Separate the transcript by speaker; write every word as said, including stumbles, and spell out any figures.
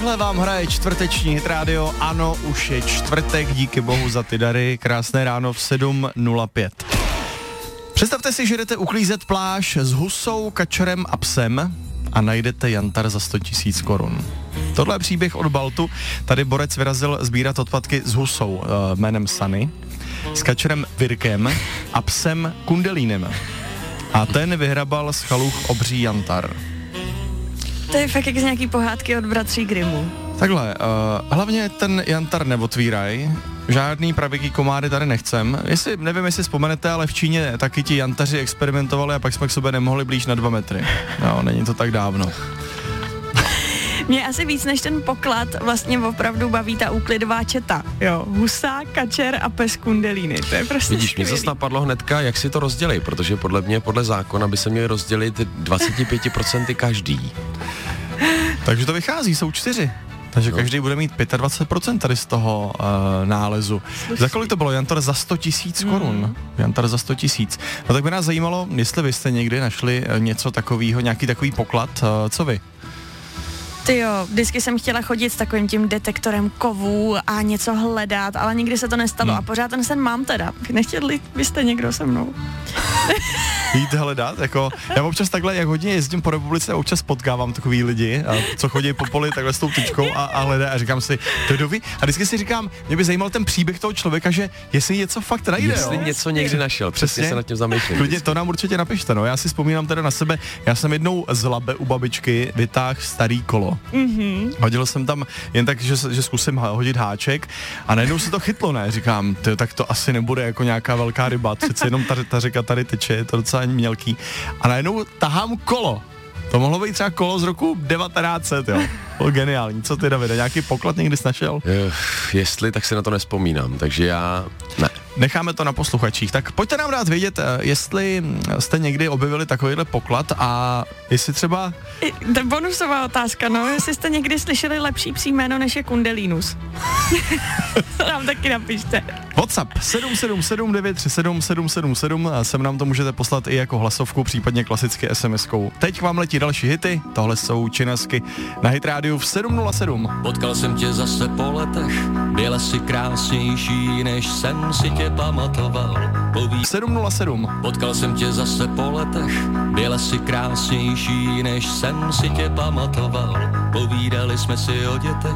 Speaker 1: Takhle vám hraje čtvrteční Hit Radio. Ano, už je čtvrtek, díky bohu za ty dary. Krásné ráno v sedm nula pět. Představte si, že jdete uklízet pláž s husou, kačerem a psem a najdete jantar za sto tisíc korun. Tohle je příběh od Baltu. Tady borec vyrazil sbírat odpadky s husou uh, jménem Sunny, s kačerem Virkem a psem Kundelínem. A ten vyhrabal z chaluch obří jantar.
Speaker 2: To je fakt jak z nějaký pohádky od bratří Grimmů.
Speaker 1: Takhle, uh, hlavně ten jantar neotvíraj, žádný pravěký komáry tady nechcem. Jestli, nevím, jestli vzpomenete, ale v Číně taky ti jantaři experimentovali a pak jsme k sobě nemohli blíž na dva metry. No, není to tak dávno.
Speaker 2: Mě asi víc než ten poklad vlastně opravdu baví ta úklidová četa. Jo, husa, kačer a pes Kundelíny. To je prostě
Speaker 3: Vidíš, mě zase napadlo hnedka, jak si to rozdělej, protože podle mě, podle zákona by se měli rozdělit dvacet pět procent každý.
Speaker 1: Takže to vychází, jsou čtyři. Takže no. Každý bude mít dvacet pět procent tady z toho uh, nálezu. Slušný. Za kolik to bylo? Jantar za sto tisíc korun. Mm. Jantar za sto tisíc. No tak by nás zajímalo, jestli vy jste někdy našli něco takového, nějaký takový poklad. Uh, co vy?
Speaker 2: Ty jo, vždycky jsem chtěla chodit s takovým tím detektorem kovů a něco hledat, ale nikdy se to nestalo. Hmm. A pořád ten sen mám teda. Nechtěli byste někdo se mnou?
Speaker 1: Jít hledat, jako, já občas takhle, jak hodně jezdím po republice, občas potkávám takový lidi, a co chodí po poli takhle s tou tyčkou a, a hledá a říkám si, to je doby. A vždycky si říkám, mě by zajímal ten příběh toho člověka, že jestli něco fakt najde.
Speaker 3: Jestli jo? něco někdy našel, přesně se nad tím zamýšlím.
Speaker 1: Klidně, to nám určitě napište, no. Já si vzpomínám teda na sebe, já jsem jednou z Labe u babičky vytáhl starý kolo. Mm-hmm. Hodil jsem tam jen tak, že, že zkusím hodit háček a najednou se to chytlo, ne? Říkám, tyjo, tak to asi nebude jako nějaká velká ryba, přece jenom ta, ta řeka tady teče, je to docela mělký. A najednou tahám kolo. To mohlo být třeba kolo z roku devatenáct set, jo. Bylo geniální. Co ty, Davide, nějaký poklad někdy jsi našel?
Speaker 3: Uh, jestli, tak si na to nespomínám, takže já ne.
Speaker 1: Necháme to na posluchačích. Tak pojďte nám dát vědět, jestli jste někdy objevili takovýhle poklad a jestli třeba...
Speaker 2: To je bonusová otázka, no, jestli jste někdy slyšeli lepší psí jméno než je Kundelínus. To nám taky napište.
Speaker 1: WhatsApp sedm sedm sedm devět tři sedm sedm sedm sedm a sem nám to můžete poslat i jako hlasovku, případně klasicky es em eskou. Teď vám letí další hity, tohle jsou Činasky na Hit Rádiu v sedm nula sedm.
Speaker 4: Potkal jsem tě zase po letech, byla si krásnější, než jsem si tě pamatoval. Poví...
Speaker 1: sedm nula sedm.
Speaker 4: Potkal jsem tě zase po letech, byla si krásnější, než jsem si tě pamatoval. Povídali jsme si o dětech.